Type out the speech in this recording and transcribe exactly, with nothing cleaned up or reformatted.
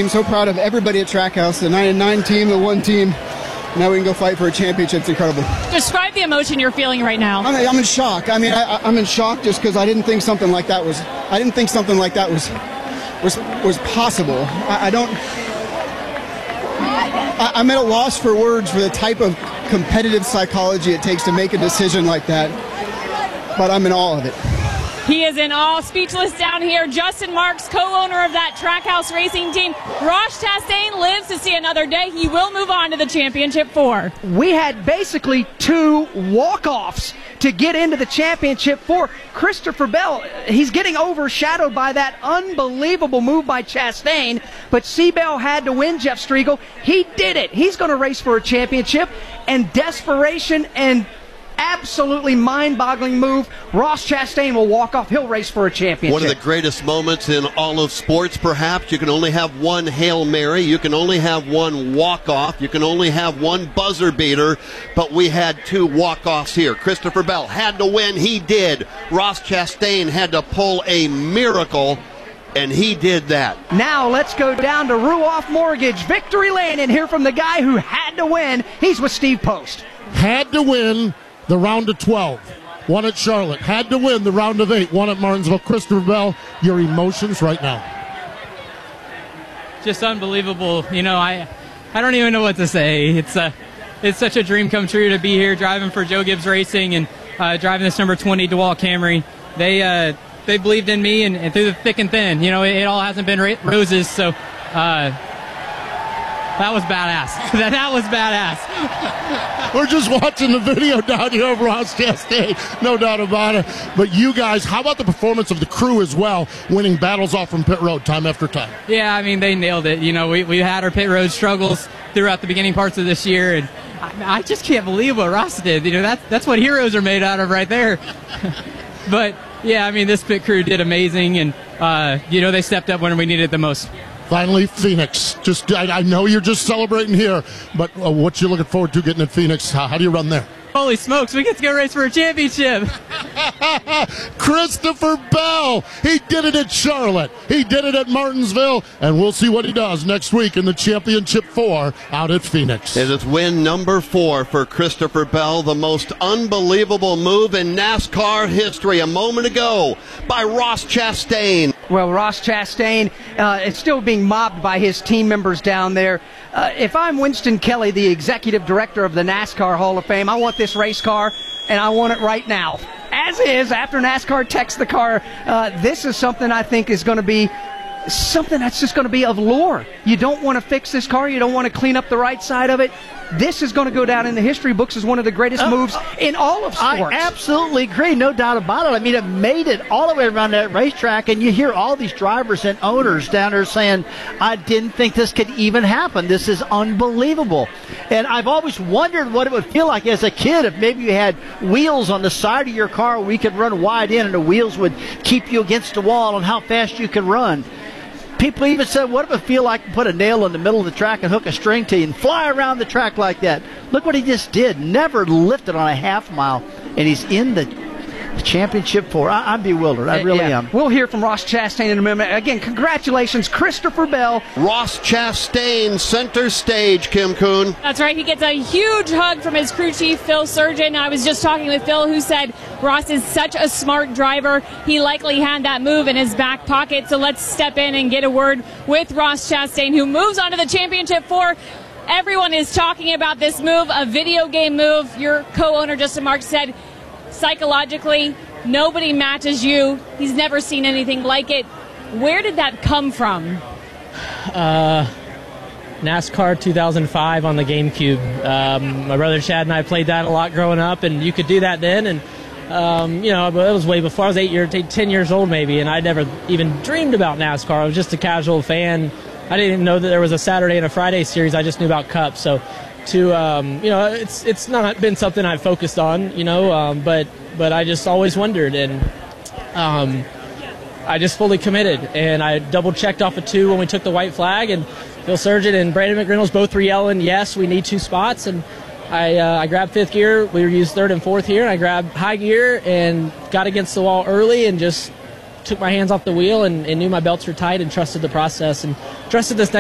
team, so proud of everybody at Trackhouse, the nine and nine team, the one team. Now we can go fight for a championship. It's incredible. Describe the emotion you're feeling right now. I'm, I'm in shock. I mean, I, I'm in shock just because I didn't think something like that was. I didn't think something like that was was was possible. I, I don't. I, I'm at a loss for words for the type of competitive psychology it takes to make a decision like that. But I'm in awe of it. He is in awe, speechless down here. Justin Marks, co-owner of that Trackhouse racing team. Ross Chastain lives to see another day. He will move on to the championship four. We had basically two walk-offs to get into the championship four. Christopher Bell, he's getting overshadowed by that unbelievable move by Chastain, but Seabell had to win, Jeff Striegel. He did it. He's going to race for a championship, and desperation and absolutely mind-boggling move. Ross Chastain will walk off. He'll race for a championship. One of the greatest moments in all of sports, perhaps. You can only have one Hail Mary. You can only have one walk-off. You can only have one buzzer beater. But we had two walk-offs here. Christopher Bell had to win. He did. Ross Chastain had to pull a miracle, and he did that. Now let's go down to Ruoff Mortgage, Victory Lane, and hear from the guy who had to win. He's with Steve Post. Had to win the round of twelve, one at Charlotte. Had to win the round of eight, one at Martinsville. Christopher Bell, your emotions right now? Just unbelievable. You know, I I don't even know what to say. It's a, it's such a dream come true to be here driving for Joe Gibbs Racing and uh, driving this number twenty DeWalt Camry. They uh, they believed in me, and, and through the thick and thin. You know, it, it all hasn't been ra- roses, so uh, that was badass. that, that was badass. We're just watching the video down here of Ross Chastain, no doubt about it. But you guys, how about the performance of the crew as well, winning battles off from pit road time after time? Yeah, I mean, they nailed it. You know, we, we had our pit road struggles throughout the beginning parts of this year, and I, I just can't believe what Ross did. You know, that's, that's what heroes are made out of right there. But, yeah, I mean, this pit crew did amazing, and, uh, you know, they stepped up when we needed it the most. Finally, Phoenix. Just I, I know you're just celebrating here, but uh, what you looking forward to getting at Phoenix? How, how do you run there? Holy smokes, we get to go race for a championship. Christopher Bell, he did it at Charlotte. He did it at Martinsville, and we'll see what he does next week in the championship four out at Phoenix. It is win number four for Christopher Bell, the most unbelievable move in NASCAR history a moment ago by Ross Chastain. Well, Ross Chastain uh, is still being mobbed by his team members down there. Uh, if I'm Winston Kelly, the executive director of the NASCAR Hall of Fame, I want this race car, and I want it right now. As is, after NASCAR texts the car, uh, this is something I think is going to be something that's just going to be of lore. You don't want to fix this car. You don't want to clean up the right side of it. This is going to go down in the history books as one of the greatest moves in all of sports. I absolutely agree, no doubt about it. I mean, it made it all the way around that racetrack, and you hear all these drivers and owners down there saying, I didn't think this could even happen. This is unbelievable. And I've always wondered what it would feel like as a kid if maybe you had wheels on the side of your car where you could run wide in and the wheels would keep you against the wall and how fast you could run. People even said, what if it feel like to put a nail in the middle of the track and hook a string to you and fly around the track like that? Look what he just did. Never lifted on a half mile, and he's in the championship four. I, I'm bewildered. I really yeah. am. We'll hear from Ross Chastain in a minute. Again, congratulations, Christopher Bell. Ross Chastain, center stage, Kim Kuhn. That's right. He gets a huge hug from his crew chief, Phil Surgeon. I was just talking with Phil, who said Ross is such a smart driver. He likely had that move in his back pocket. So let's step in and get a word with Ross Chastain, who moves on to the championship four. Everyone is talking about this move, a video game move. Your co-owner, Justin Marks, said psychologically, nobody matches you. He's never seen anything like it. Where did that come from? Uh, NASCAR two thousand five on the GameCube. Um, my brother Chad and I played that a lot growing up, and you could do that then. And um, you know, it was way before I was eight years, ten years old maybe, and I never even dreamed about NASCAR. I was just a casual fan. I didn't even know that there was a Saturday and a Friday series. I just knew about Cup. So, to um, you know, it's it's not been something I've focused on, you know, um, but but I just always wondered, and um, I just fully committed, and I double checked off a two when we took the white flag, and Phil Surgeon and Brandon McReynolds both were yelling, yes, we need two spots, and I uh, I grabbed fifth gear. We used third and fourth here, and I grabbed high gear and got against the wall early and just took my hands off the wheel and, and knew my belts were tight and trusted the process and trusted this next